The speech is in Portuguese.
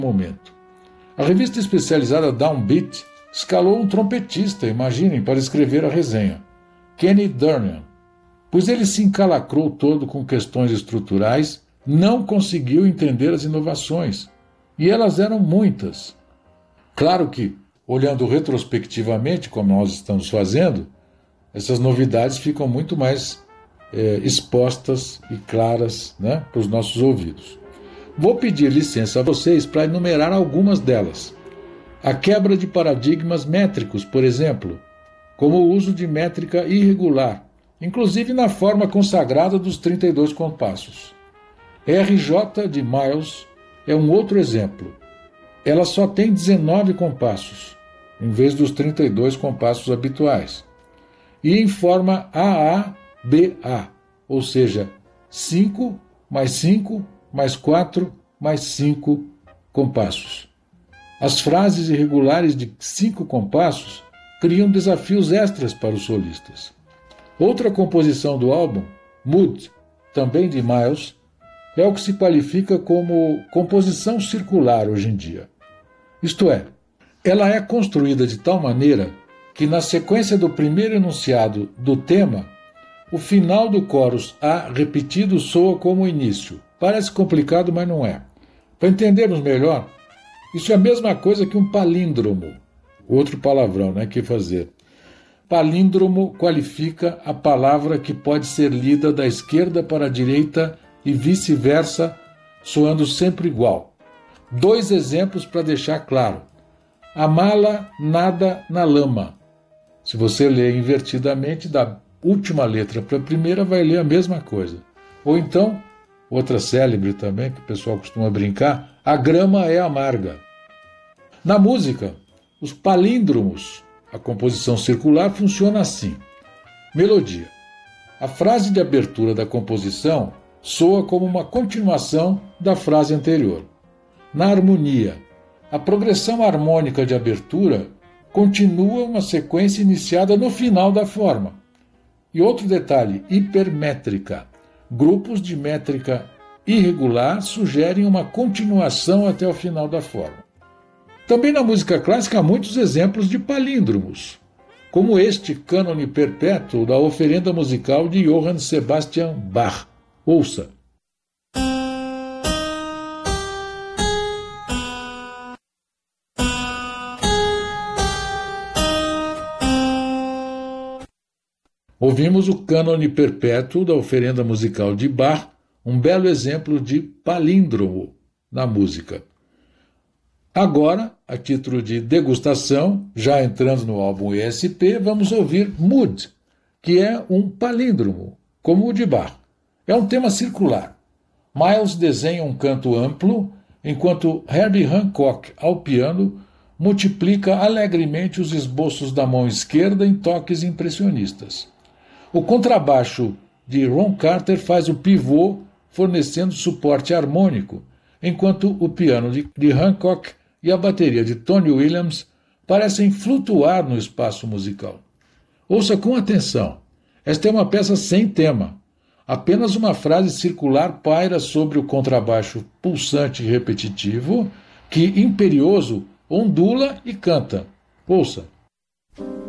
momento. A revista especializada Downbeat escalou um trompetista, imaginem, para escrever a resenha, Kenny Dornan. Pois ele se encalacrou todo com questões estruturais, não conseguiu entender as inovações. E elas eram muitas. Claro que, olhando retrospectivamente, como nós estamos fazendo, essas novidades ficam muito mais expostas e claras, né, para os nossos ouvidos. Vou pedir licença a vocês para enumerar algumas delas. A quebra de paradigmas métricos, por exemplo, como o uso de métrica irregular, inclusive na forma consagrada dos 32 compassos. RJ de Miles é um outro exemplo. Ela só tem 19 compassos, em vez dos 32 compassos habituais. E em forma AABA, ou seja, 5 mais 5 mais 4 mais 5 compassos. As frases irregulares de 5 compassos criam desafios extras para os solistas. Outra composição do álbum, Mood, também de Miles, é o que se qualifica como composição circular hoje em dia. Isto é, ela é construída de tal maneira que na sequência do primeiro enunciado do tema, o final do chorus A repetido soa como o início. Parece complicado, mas não é. Para entendermos melhor, isso é a mesma coisa que um palíndromo. Outro palavrão, né, que fazer. Palíndromo qualifica a palavra que pode ser lida da esquerda para a direita e vice-versa, soando sempre igual. 2 exemplos para deixar claro. A mala nada na lama. Se você ler invertidamente, da última letra para a primeira, vai ler a mesma coisa. Ou então, outra célebre também, que o pessoal costuma brincar, a grama é amarga. Na música, os palíndromos, a composição circular, funciona assim. Melodia. A frase de abertura da composição soa como uma continuação da frase anterior. Na harmonia, a progressão harmônica de abertura continua uma sequência iniciada no final da forma. E outro detalhe, hipermétrica. Grupos de métrica irregular sugerem uma continuação até o final da forma. Também na música clássica há muitos exemplos de palíndromos, como este cânone perpétuo da oferenda musical de Johann Sebastian Bach. Ouça. Ouvimos o cânone perpétuo da oferenda musical de Bach, um belo exemplo de palíndromo na música. Agora, a título de degustação, já entrando no álbum ESP, vamos ouvir Mood, que é um palíndromo, como o de Bach. É um tema circular. Miles desenha um canto amplo, enquanto Herbie Hancock, ao piano, multiplica alegremente os esboços da mão esquerda em toques impressionistas. O contrabaixo de Ron Carter faz o pivô, fornecendo suporte harmônico, enquanto o piano de Hancock e a bateria de Tony Williams parecem flutuar no espaço musical. Ouça com atenção. Esta é uma peça sem tema. Apenas uma frase circular paira sobre o contrabaixo pulsante e repetitivo, que, imperioso, ondula e canta. Ouça.